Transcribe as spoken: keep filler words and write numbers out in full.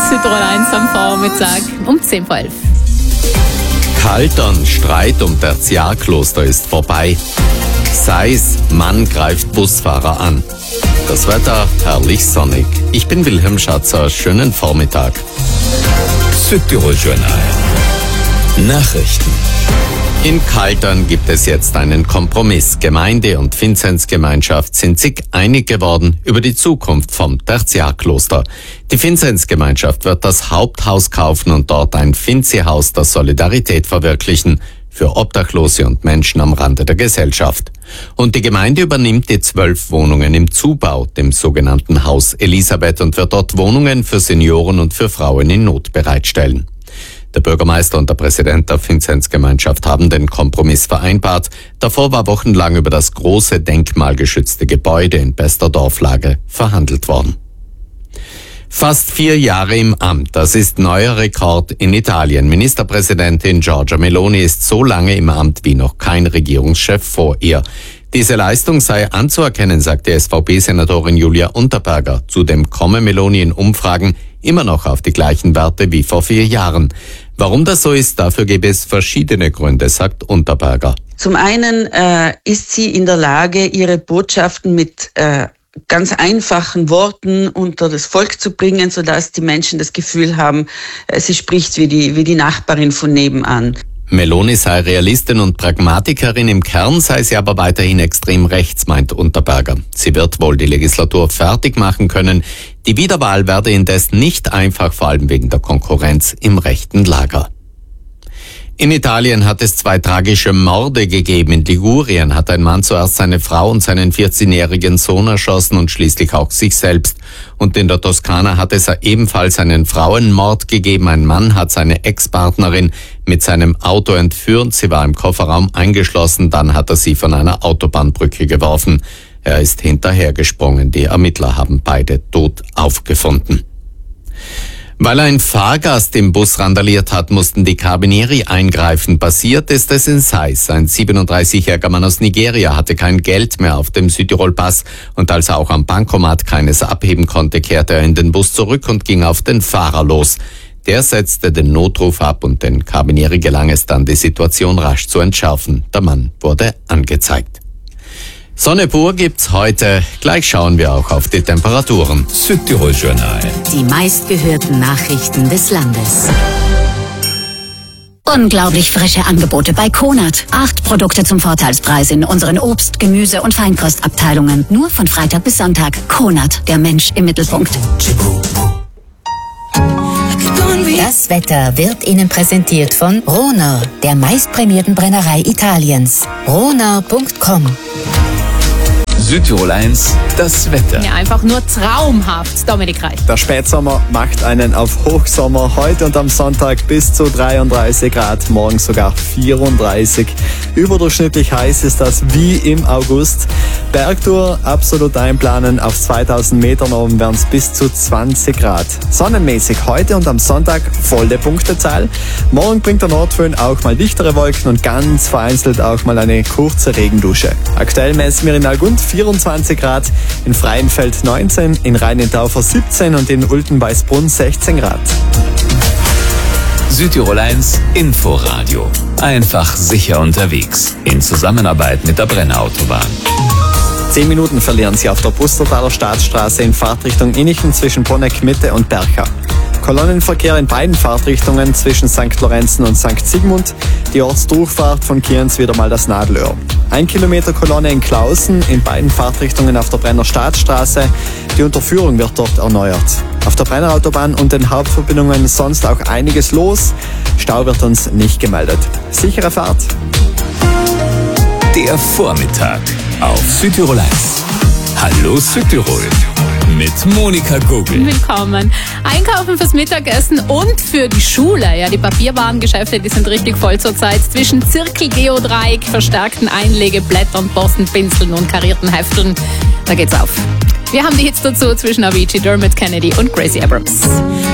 Südtirol eins am Vormittag um zehn vor elf. Kaltern, Streit um Tertiarkloster ist vorbei. Seis, Mann greift Busfahrer an. Das Wetter herrlich sonnig. Ich bin Wilhelm Schatzer, schönen Vormittag. Südtirol Journal. Nachrichten. In Kaltern gibt es jetzt einen Kompromiss. Gemeinde und Vinzenzgemeinschaft sind sich einig geworden über die Zukunft vom Tertiarkloster. Die Vinzenzgemeinschaft wird das Haupthaus kaufen und dort ein Vinzi-Haus der Solidarität verwirklichen für Obdachlose und Menschen am Rande der Gesellschaft. Und die Gemeinde übernimmt die zwölf Wohnungen im Zubau, dem sogenannten Haus Elisabeth, und wird dort Wohnungen für Senioren und für Frauen in Not bereitstellen. Der Bürgermeister und der Präsident der Vinzenzgemeinschaft haben den Kompromiss vereinbart. Davor war wochenlang über das große denkmalgeschützte Gebäude in bester Dorflage verhandelt worden. Fast vier Jahre im Amt, das ist neuer Rekord in Italien. Ministerpräsidentin Giorgia Meloni ist so lange im Amt wie noch kein Regierungschef vor ihr. Diese Leistung sei anzuerkennen, sagte S V P-Senatorin Julia Unterberger. Zudem komme Meloni in Umfragen immer noch auf die gleichen Werte wie vor vier Jahren. Warum das so ist, dafür gäbe es verschiedene Gründe, sagt Unterberger. Zum einen äh, ist sie in der Lage, ihre Botschaften mit äh, ganz einfachen Worten unter das Volk zu bringen, sodass die Menschen das Gefühl haben, äh, sie spricht wie die, wie die Nachbarin von nebenan. Meloni sei Realistin und Pragmatikerin, im Kern sei sie aber weiterhin extrem rechts, meint Unterberger. Sie wird wohl die Legislatur fertig machen können. Die Wiederwahl werde indes nicht einfach, vor allem wegen der Konkurrenz im rechten Lager. In Italien hat es zwei tragische Morde gegeben. In Ligurien hat ein Mann zuerst seine Frau und seinen vierzehnjährigen Sohn erschossen und schließlich auch sich selbst. Und in der Toskana hat es ebenfalls einen Frauenmord gegeben. Ein Mann hat seine Ex-Partnerin mit seinem Auto entführt. Sie war im Kofferraum eingeschlossen. Dann hat er sie von einer Autobahnbrücke geworfen. Er ist hinterhergesprungen. Die Ermittler haben beide tot aufgefunden. Weil ein Fahrgast im Bus randaliert hat, mussten die Carabinieri eingreifen. Passiert ist es in Seis. Ein siebenunddreißigjähriger Mann aus Nigeria hatte kein Geld mehr auf dem Südtirol-Pass und als er auch am Bankomat keines abheben konnte, kehrte er in den Bus zurück und ging auf den Fahrer los. Der setzte den Notruf ab und den Carabinieri gelang es dann, die Situation rasch zu entschärfen. Der Mann wurde angezeigt. Sonne pur gibt's heute. Gleich schauen wir auch auf die Temperaturen. Südtirol Journal. Die meistgehörten Nachrichten des Landes. Unglaublich frische Angebote bei Konert. Acht Produkte zum Vorteilspreis in unseren Obst-, Gemüse- und Feinkostabteilungen. Nur von Freitag bis Sonntag. Konert, der Mensch im Mittelpunkt. Das Wetter wird Ihnen präsentiert von Rohner, der meistprämierten Brennerei Italiens. rohner punkt com. Südtirol eins, das Wetter. Ja, einfach nur traumhaft. Dominik Reich. Der Spätsommer macht einen auf Hochsommer. Heute und am Sonntag bis zu dreiunddreißig Grad, morgen sogar vierunddreißig. Überdurchschnittlich heiß ist das wie im August. Bergtour absolut einplanen. Auf zweitausend Metern oben werden es bis zu zwanzig Grad. Sonnenmäßig heute und am Sonntag volle Punktezahl. Morgen bringt der Nordföhn auch mal dichtere Wolken und ganz vereinzelt auch mal eine kurze Regendusche. Aktuell messen wir in Algund vierundzwanzig Grad, in Freienfeld neunzehn, in Rhein-in-Taufer siebzehn und in Ulten-Weißbrunn sechzehn Grad. Südtirol eins Inforadio. Einfach sicher unterwegs. In Zusammenarbeit mit der Brenner Autobahn. Zehn Minuten verlieren Sie auf der Pustertaler Staatsstraße in Fahrtrichtung Innichen zwischen Bonneck Mitte und Bercha. Kolonnenverkehr in beiden Fahrtrichtungen zwischen Sankt Lorenzen und Sankt Sigmund. Die Ortsdurchfahrt von Kienz wieder mal das Nadelöhr. Ein Kilometer Kolonne in Klausen in beiden Fahrtrichtungen auf der Brenner Staatsstraße. Die Unterführung wird dort erneuert. Auf der Brenner Autobahn und den Hauptverbindungen sonst auch einiges los. Stau wird uns nicht gemeldet. Sichere Fahrt. Der Vormittag auf Südtirol eins. Hallo Südtirol. Mit Monika Gugel. Willkommen. Einkaufen fürs Mittagessen und für die Schule. Ja, die Papierwarengeschäfte, die sind richtig voll zurzeit. Zwischen Zirkelgeodreieck, verstärkten Einlegeblättern, Postenpinseln und karierten Hefteln. Da geht's auf. Wir haben die Hits dazu zwischen Avicii, Dermot Kennedy und Gracie Abrams.